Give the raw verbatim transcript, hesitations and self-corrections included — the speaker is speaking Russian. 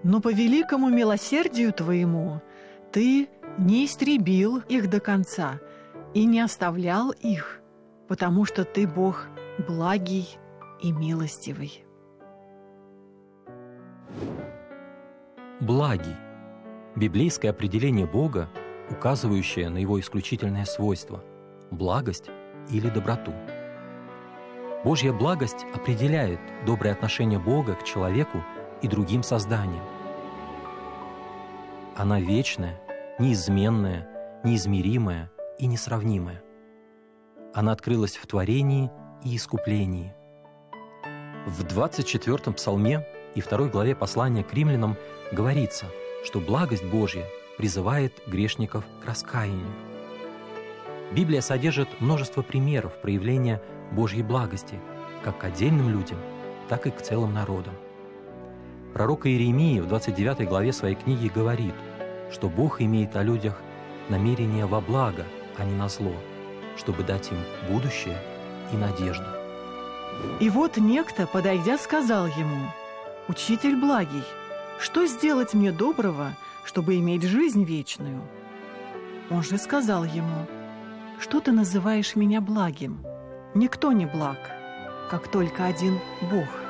Но по великому милосердию Твоему Ты не истребил их до конца и не оставлял их, потому что Ты Бог благий и милостивый. Благий – библейское определение Бога, указывающее на Его исключительное свойство – благость или доброту. Божья благость определяет доброе отношение Бога к человеку и другим созданиям. Она вечная, неизменная, неизмеримая и несравнимая. Она открылась в творении и искуплении. В двадцать четвёртом псалме и второй главе послания к римлянам говорится, что благость Божья призывает грешников к раскаянию. Библия содержит множество примеров проявления Божьей благости как к отдельным людям, так и к целым народам. Пророк Иеремия в двадцать девятой главе своей книги говорит, что Бог имеет о людях намерение во благо, а не на зло, чтобы дать им будущее и надежду. И вот некто, подойдя, сказал ему: «Учитель благий, что сделать мне доброго, чтобы иметь жизнь вечную?» Он же сказал ему: «Что ты называешь меня благим? Никто не благ, как только один Бог.